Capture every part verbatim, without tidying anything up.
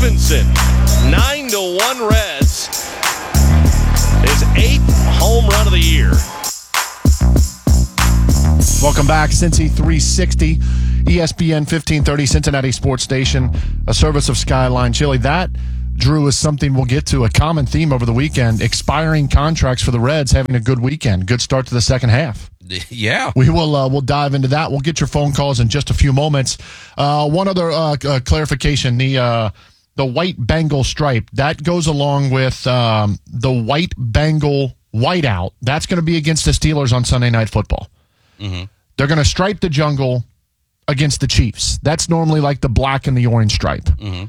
Stevenson. Nine to one Reds. His eighth home run of the year. Welcome back, Cincy three sixty, E S P N fifteen thirty, Cincinnati Sports Station, a service of Skyline Chili. That, Drew, is something we'll get to, a common theme over the weekend. Expiring contracts for the Reds having a good weekend. Good start to the second half. Yeah. We will uh, we'll dive into that. We'll get your phone calls in just a few moments. Uh, one other uh, uh, clarification, the uh, the white Bengal stripe, that goes along with um, the white Bengal whiteout. That's going to be against the Steelers on Sunday Night Football. Mm-hmm. They're going to stripe the jungle against the Chiefs. That's normally like the black and the orange stripe. Mm-hmm.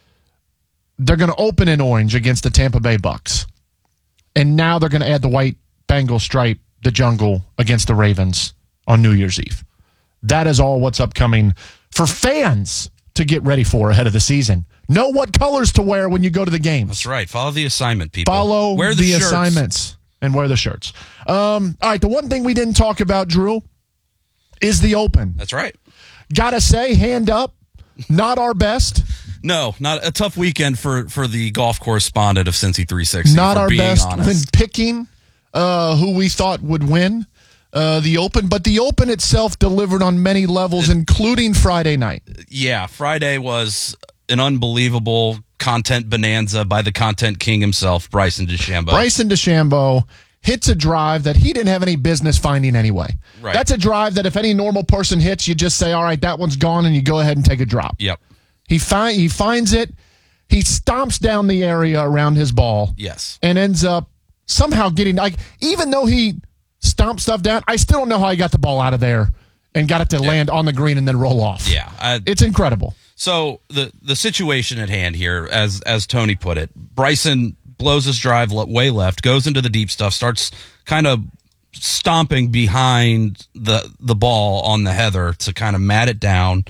They're going to open in orange against the Tampa Bay Bucks. And now they're going to add the white Bengal stripe, the jungle, against the Ravens on New Year's Eve. That is all what's upcoming for fans to get ready for ahead of the season. Know what colors to wear when you go to the games. That's right. Follow the assignment, people. Follow wear the, the shirts. assignments and wear the shirts. Um, all right, the one thing we didn't talk about, Drew, is the Open. That's right. Gotta say, hand up, not our best. No, not a tough weekend for, for the golf correspondent of Cincy three sixty. Not our best honest. when picking uh, who we thought would win uh, the Open, but the Open itself delivered on many levels, it, including Friday night. Yeah, Friday was an unbelievable content bonanza by the content king himself, Bryson DeChambeau. Bryson DeChambeau hits a drive that he didn't have any business finding anyway. Right. That's a drive that if any normal person hits, you just say, all right, that one's gone, and you go ahead and take a drop. Yep. He, fi- he finds it. He stomps down the area around his ball. Yes. And ends up somehow getting, like, even though he stomped stuff down, I still don't know how he got the ball out of there and got it to yeah. land on the green and then roll off. Yeah. I, it's incredible. So the the situation at hand here, as as Tony put it, Bryson blows his drive way left, goes into the deep stuff, starts kind of stomping behind the the ball on the heather to kind of mat it down.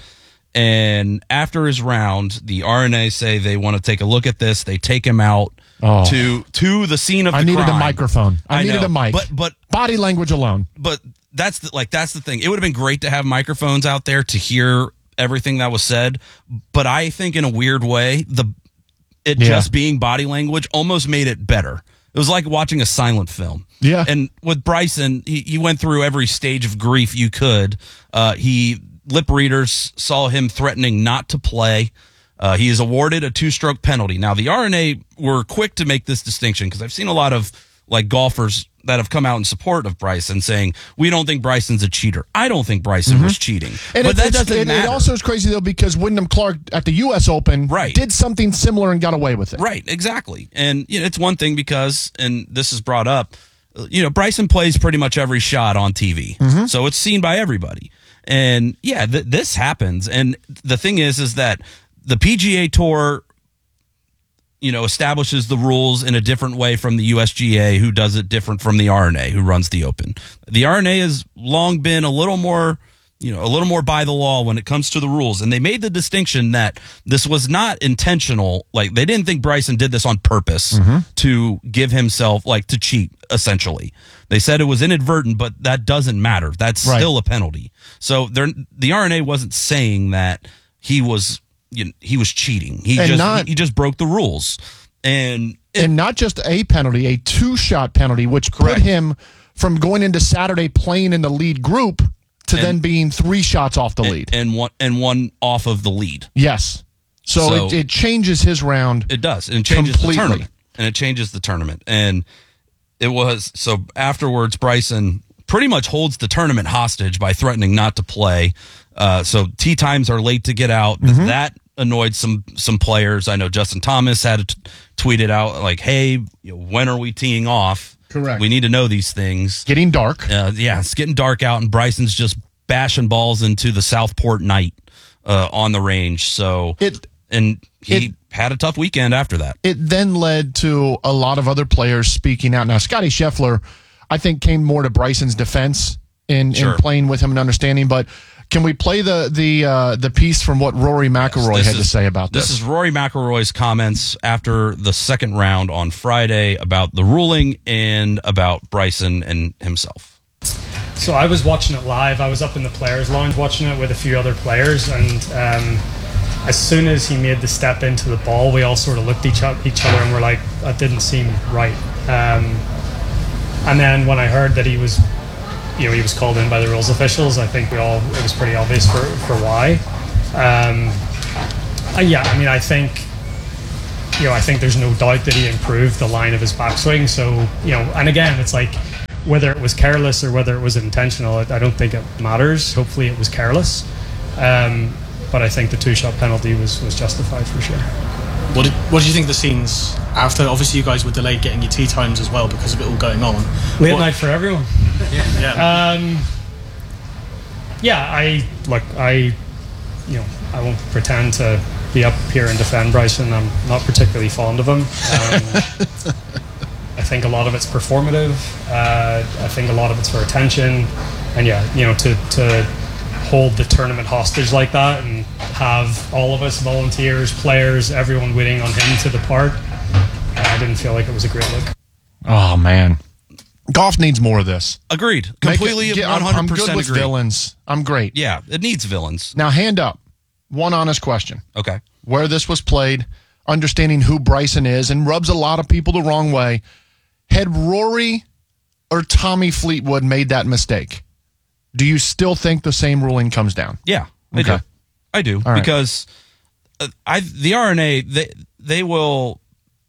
And after his round, the R N A say they want to take a look at this. They take him out oh. to to the scene of the I needed crime. a microphone. I, I needed know, a mic. But but body language alone. But that's the, like that's the thing. It would have been great to have microphones out there to hear everything that was said, but I think in a weird way, the it yeah. just being body language almost made it better. It was like watching a silent film. Yeah. And with Bryson, he, he went through every stage of grief you could. Uh, he lip readers saw him threatening not to play. Uh, he is awarded a two-stroke penalty. Now, the R N A were quick to make this distinction because I've seen a lot of like golfers that have come out in support of Bryson saying, we don't think Bryson's a cheater. I don't think Bryson mm-hmm. was cheating. And but it, that doesn't it, matter. It also is crazy, though, because Wyndham Clark at the U S Open right. did something similar and got away with it. Right, exactly. And you know, it's one thing because, and this is brought up, you know, Bryson plays pretty much every shot on T V. Mm-hmm. So it's seen by everybody. And yeah, th- this happens. And the thing is, is that the P G A Tour, you know, establishes the rules in a different way from the U S G A, who does it different from the R N A, who runs the Open. The R N A has long been a little more, you know, a little more by the law when it comes to the rules. And they made the distinction that this was not intentional. Like, they didn't think Bryson did this on purpose mm-hmm. to give himself, like, to cheat, essentially. They said it was inadvertent, but that doesn't matter. That's right. Still a penalty. So the R N A wasn't saying that he was, you know, he was cheating. He and just not, he, he just broke the rules. And it, and not just a penalty, a two-shot penalty, which correct. put him from going into Saturday playing in the lead group to and, then being three shots off the and, lead. And one and one off of the lead. Yes. So, so it, it changes his round. It does. And it changes completely. the tournament. And it changes the tournament. And it was, so afterwards, Bryson pretty much holds the tournament hostage by threatening not to play. Uh, so tee times are late to get out. Mm-hmm. That annoyed some some players. I know Justin Thomas had t- tweeted out like, hey, you know, when are we teeing off? Correct. We need to know these things. Getting dark. Uh, yeah, it's getting dark out, and Bryson's just bashing balls into the Southport night uh, on the range. So it and he it, had a tough weekend after that. It then led to a lot of other players speaking out. Now, Scotty Scheffler, I think, came more to Bryson's defense in, sure. in playing with him and understanding, but can we play the the uh, the piece from what Rory McIlroy yes, had is, to say about this? This is Rory McIlroy's comments after the second round on Friday about the ruling and about Bryson and himself. So I was watching it live. I was up in the players' lounge watching it with a few other players, and um, as soon as he made the step into the ball, we all sort of looked at each, o- each other and were like, that didn't seem right. Um, and then when I heard that he was, you know, he was called in by the rules officials, I think we all, it was pretty obvious for, for why. Um, uh, yeah, I mean, I think, you know, I think there's no doubt that he improved the line of his backswing. So, you know, and again, it's like, whether it was careless or whether it was intentional, I, I don't think it matters. Hopefully it was careless. Um, but I think the two-shot penalty was, was justified for sure. What did, what did you think of the scenes after? Obviously, you guys were delayed getting your tee times as well because of it all going on. Late What- night for everyone. Yeah. yeah. Um, yeah, I look. I, you know, I won't pretend to be up here and defend Bryson. I'm not particularly fond of him. Um, I think a lot of it's performative. Uh, I think a lot of it's for attention, and yeah, you know, to to hold the tournament hostage like that and have all of us volunteers, players, everyone waiting on him to depart. I didn't feel like it was a great look. Oh man, golf needs more of this. Agreed. Make it- Completely get- one I'm, I'm hundred good percent with agree. villains. I'm great. Yeah, it needs villains. Now, hand up. One honest question: Okay. where this was played, understanding who Bryson is, and rubs a lot of people the wrong way. Had Rory or Tommy Fleetwood made that mistake, do you still think the same ruling comes down? Yeah, I Okay. do. I do All right. because uh, I the R N A they they will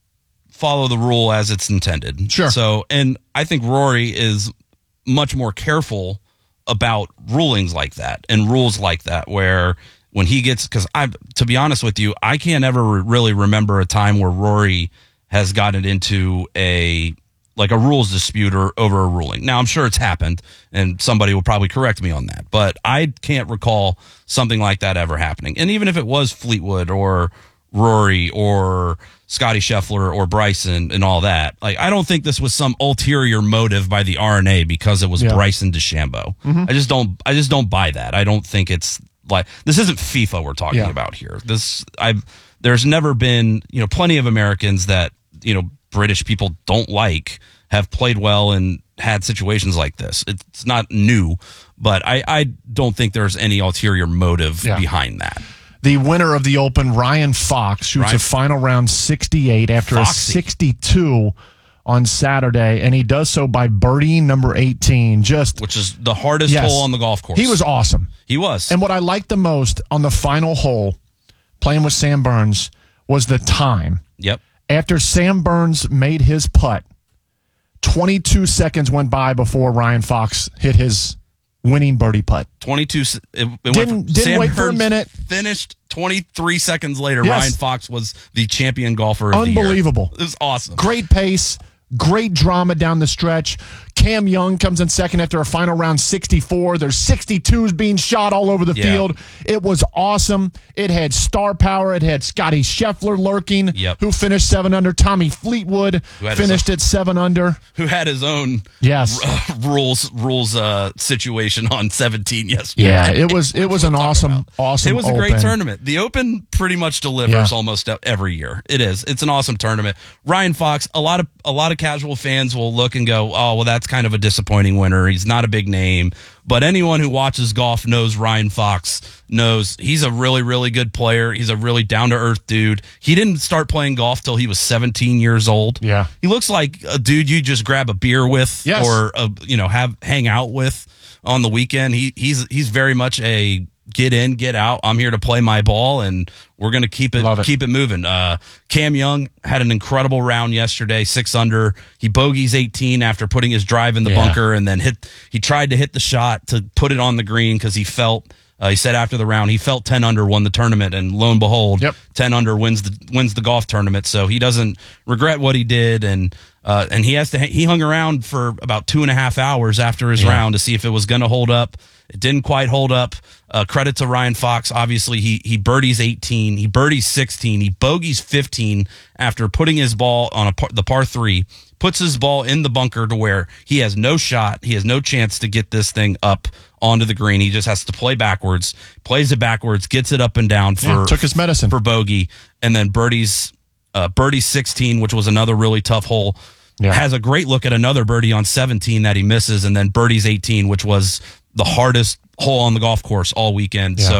follow the rule as it's intended. Sure. So, and I think Rory is much more careful about rulings like that and rules like that where when he gets because I to be honest with you, I can't ever re- really remember a time where Rory has gotten into a like a rules dispute or over a ruling. Now, I'm sure it's happened, and somebody will probably correct me on that, but I can't recall something like that ever happening. And even if it was Fleetwood or Rory or Scotty Scheffler or Bryson and all that, like I don't think this was some ulterior motive by the R N A because it was Yeah. Bryson DeChambeau. I just don't. I just don't buy that. I don't think it's like this isn't FIFA we're talking Yeah. about here. This I've there's never been you know plenty of Americans that you know British people don't like have played well and had situations like this. It's not new, but I, I don't think there's any ulterior motive Yeah. behind that. The winner of the Open, Ryan Fox, shoots Ryan- a final round sixty-eight after Foxy. a sixty-two on Saturday, and he does so by birdie number eighteen. Just Which is the hardest Yes. hole on the golf course. He was awesome. He was. And what I liked the most on the final hole, playing with Sam Burns, was the time. Yep. After Sam Burns made his putt, twenty-two seconds went by before Ryan Fox hit his winning birdie putt. twenty-two. It, it went Didn't- from- didn't Sam wait for a Burns minute. Finished twenty-three seconds later. Yes. Ryan Fox was the champion golfer of the year. Unbelievable. It was awesome. Great pace, great drama down the stretch. Cam Young comes in second after a final round sixty-four. There's sixty-twos being shot all over the Yeah. field. It was awesome. It had star power. It had Scotty Scheffler lurking, Yep. who finished seven under. Tommy Fleetwood Who had his finished at seven under. Who had his own Yes. uh, rules rules uh, situation on seventeen yesterday. Yeah, it was it was an awesome, awesome It was a great Open. tournament. The Open pretty much delivers Yeah. almost every year. It is. It's an awesome tournament. Ryan Fox. A lot of a lot of casual fans will look and go, "Oh, well, that's kind of a disappointing winner. He's not a big name." But anyone who watches golf knows Ryan Fox knows he's a really, really good player. He's a really down to earth dude. He didn't start playing golf till he was seventeen years old. Yeah. he looks like a dude you just grab a beer with, Yes. or a, you know have hang out with on the weekend. He he's he's very much a get in, get out. I'm here to play my ball, and we're gonna keep it, Love it. keep it moving. Uh, Cam Young had an incredible round yesterday, six under. He bogeys eighteen after putting his drive in the Yeah. bunker, and then hit. He tried to hit the shot to put it on the green because he felt. Uh, he said after the round he felt ten under, won the tournament, and lo and behold, Yep. ten under wins the wins the golf tournament. So he doesn't regret what he did, and uh, and he has to. He hung around for about two and a half hours after his Yeah. round to see if it was going to hold up. It didn't quite hold up. Uh, credit to Ryan Fox. Obviously, he he birdies eighteen, he birdies sixteen, he bogeys fifteen after putting his ball on a par, the par three. Puts his ball in the bunker to where he has no shot. He has no chance to get this thing up onto the green. He just has to play backwards, plays it backwards, gets it up and down for Yeah, took his medicine. for bogey, and then birdies uh, birdie sixteen, which was another really tough hole. Yeah. Has a great look at another birdie on seventeen that he misses, and then birdies eighteen, which was the hardest hole on the golf course all weekend. Yeah. So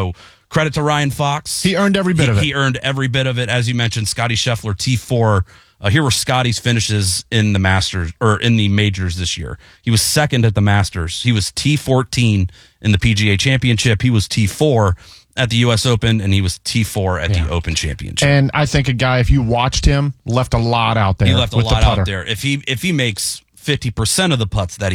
credit to Ryan Fox. He earned every bit he, of it. He earned every bit of it. As you mentioned, Scotty Scheffler, T four. Uh, here were Scotty's finishes in the Masters or in the majors this year. He was second at the Masters. He was T fourteen in the P G A Championship. He was T four at the U S Open, and he was T four at yeah. the Open Championship. And I think a guy, if you watched him, left a lot out there. He left a with lot the putter. out there. If he if he makes fifty percent of the putts that he